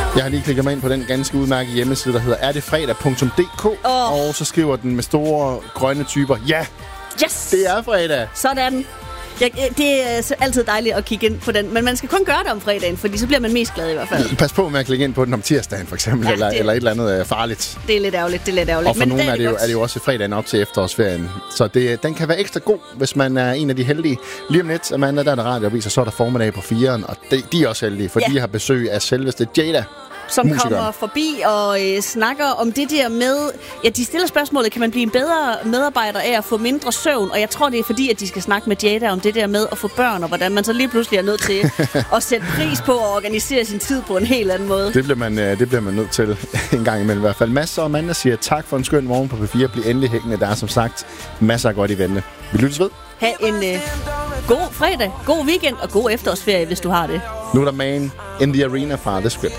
Jeg har lige klikket mig ind på den ganske udmærkede hjemmeside, der hedder erdetfredag.dk. Og så skriver den med store grønne typer, ja, yes! Det er fredag. Sådan. Det er altid dejligt at kigge ind på den, men man skal kun gøre det om fredagen, fordi så bliver man mest glad i hvert fald. Pas på med at klikke ind på den om tirsdagen, for eksempel, ja, eller et eller andet farligt. Det er lidt ærgerligt, Og for nogen er det jo også fredagen op til efterårsferien. Så den kan være ekstra god, hvis man er en af de heldige. Lige om lidt, Amanda, der er radioavis, og så er der formiddag på 4'eren, og de er også heldige, for de har besøg af selveste Jada. Som musikeren kommer forbi og snakker om det der med... Ja, de stiller spørgsmålet, kan man blive en bedre medarbejder af at få mindre søvn? Og jeg tror, det er fordi, at de skal snakke med Jada om det der med at få børn, og hvordan man så lige pludselig er nødt til at sætte pris på og organisere sin tid på en helt anden måde. Det bliver man nødt til en gang imellem i hvert fald. Masser og Amanda siger tak for en skøn morgen på P4. Bliv endelig hængende. Der er som sagt masser af godt i vente. Vi lyttes ved. Ha' en god fredag, god weekend og god efterårsferie, hvis du har det. Nu er der Man in the Arena fra The Script.